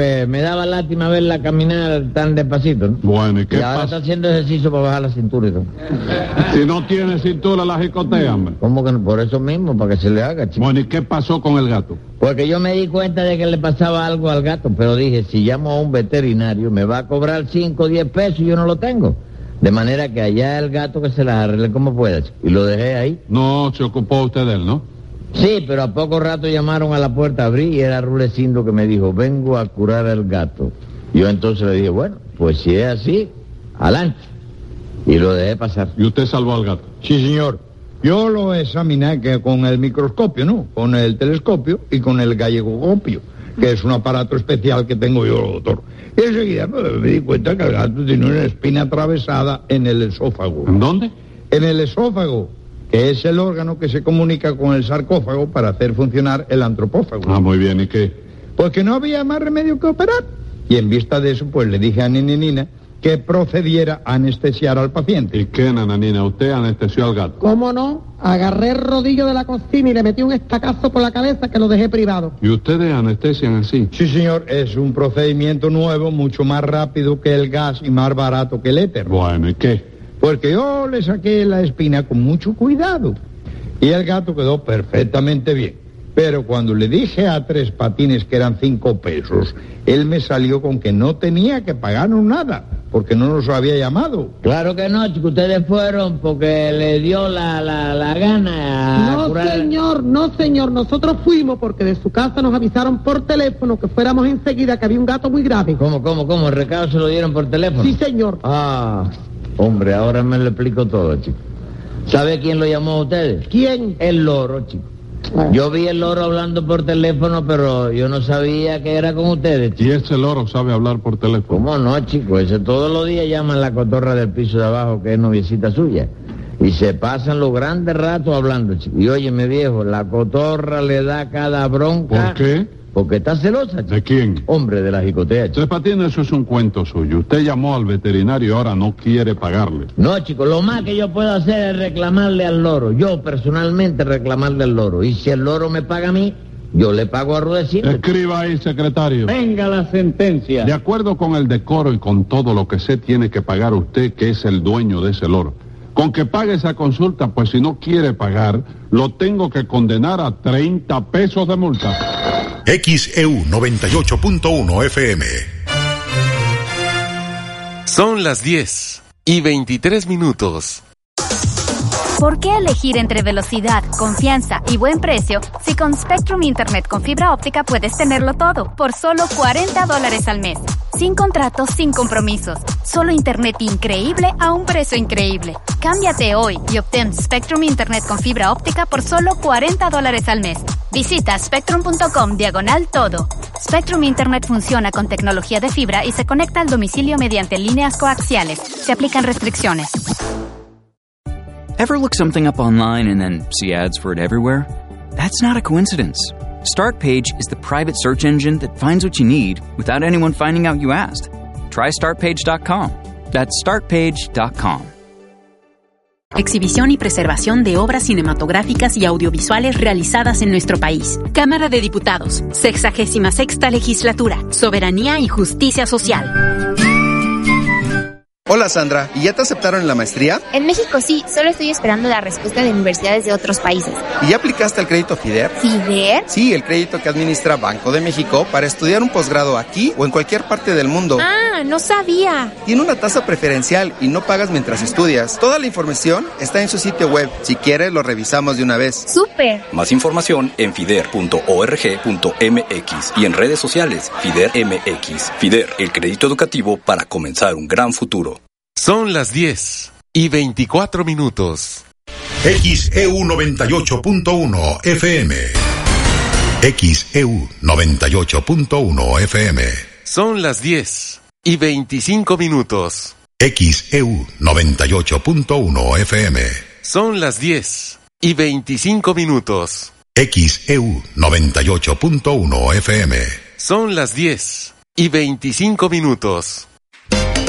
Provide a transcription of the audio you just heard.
Me daba lástima verla caminar tan despacito, ¿no? Bueno, ¿y qué Y ahora pasa? está haciendo ejercicio para bajar la cintura y todo. Si no tiene cintura, la jicotea, hombre. ¿Cómo que no? Por eso mismo, para que se le haga, chico. Bueno, ¿y qué pasó con el gato? Porque yo me di cuenta de que le pasaba algo al gato, pero dije, si llamo a un veterinario, me va a cobrar 5 o 10 pesos y yo no lo tengo. De manera que allá el gato que se las arregle como pueda, chico. Y lo dejé ahí. No se ocupó usted de él, ¿no? Sí, pero a poco rato llamaron a la puerta, abrí y era Rulecindo que me dijo, vengo a curar al gato. Yo entonces le dije, bueno, pues si es así, adelante. Y lo dejé pasar. ¿Y usted salvó al gato? Sí, señor. Yo lo examiné con el microscopio, ¿no? Con el telescopio y con el gallegoscopio, que es un aparato especial que tengo yo, doctor. Y enseguida me di cuenta que el gato tiene una espina atravesada en el esófago. ¿En dónde? En el esófago, que es el órgano que se comunica con el sarcófago para hacer funcionar el antropófago. Ah, muy bien, ¿y qué? Pues que no había más remedio que operar. Y en vista de eso, pues le dije a Nininina que procediera a anestesiar al paciente. ¿Y qué, nananina? ¿Usted anestesió al gato? ¿Cómo no? Agarré el rodillo de la cocina y le metí un estacazo por la cabeza que lo dejé privado. ¿Y ustedes anestesian así? Sí, señor, es un procedimiento nuevo, mucho más rápido que el gas y más barato que el éter. Bueno, ¿y qué? Porque yo le saqué la espina con mucho cuidado y el gato quedó perfectamente bien. Pero cuando le dije a Tres Patines que eran 5 pesos, él me salió con que no tenía que pagarnos nada, porque no nos había llamado. Claro que no, chicos, ustedes fueron porque le dio la gana a No, curar... señor, no, señor. Nosotros fuimos porque de su casa nos avisaron por teléfono que fuéramos enseguida, que había un gato muy grave. ¿Cómo? ¿El recado se lo dieron por teléfono? Sí, señor. Ah, hombre, ahora me lo explico todo, chico. ¿Sabe quién lo llamó a ustedes? ¿Quién? El loro, chico. Yo vi el loro hablando por teléfono, pero yo no sabía que era con ustedes, chico. ¿Y ese loro sabe hablar por teléfono? ¿Cómo no, chico? Ese todos los días llaman la cotorra del piso de abajo, que es noviecita suya. Y se pasan los grandes ratos hablando, chico. Y óyeme, viejo, la cotorra le da cada bronca... ¿Por qué? Porque está celosa, chico. ¿De quién? Hombre, de la jicotea, chico. Tres Patines, eso es un cuento suyo. Usted llamó al veterinario y ahora no quiere pagarle. No, chico, lo más que yo puedo hacer es reclamarle al loro. Yo, personalmente, reclamarle al loro. Y si el loro me paga a mí, yo le pago a Rudecindo. Escriba ahí, secretario. Venga la sentencia. De acuerdo con el decoro y con todo lo que se tiene que pagar usted, que es el dueño de ese loro. Con que pague esa consulta, pues si no quiere pagar, lo tengo que condenar a 30 pesos de multa. XEU 98.1 FM. Son las 10:23. ¿Por qué elegir entre velocidad, confianza y buen precio si con Spectrum Internet con fibra óptica puedes tenerlo todo por solo $40 al mes? Sin contratos, sin compromisos. Solo internet increíble a un precio increíble. Cámbiate hoy y obtén Spectrum Internet con fibra óptica por solo $40 al mes. Visita spectrum.com/todo. Spectrum Internet funciona con tecnología de fibra y se conecta al domicilio mediante líneas coaxiales. Se aplican restricciones. Ever look something up online and then see ads for it everywhere? That's not a coincidence. StartPage is the private search engine that finds what you need without anyone finding out you asked. Try StartPage.com. That's StartPage.com. Exhibición y preservación de obras cinematográficas y audiovisuales realizadas en nuestro país. Cámara de Diputados, 66ª Legislatura, Soberanía y Justicia Social. Hola Sandra, ¿y ya te aceptaron en la maestría? En México sí, solo estoy esperando la respuesta de universidades de otros países. ¿Y ya aplicaste al crédito FIDER? ¿FIDER? Sí, el crédito que administra Banco de México para estudiar un posgrado aquí o en cualquier parte del mundo. Ah, no sabía. Tiene una tasa preferencial y no pagas mientras estudias. Toda la información está en su sitio web. Si quieres, lo revisamos de una vez. ¡Súper! Más información en fider.org.mx y en redes sociales FIDER MX. FIDER, el crédito educativo para comenzar un gran futuro. Son las 10:24. XEU 98.1 FM. XEU 98.1 FM. Son las 10:25. XEU 98.1 FM. Son las 10:25. XEU 98.1 FM. Son las 10:25.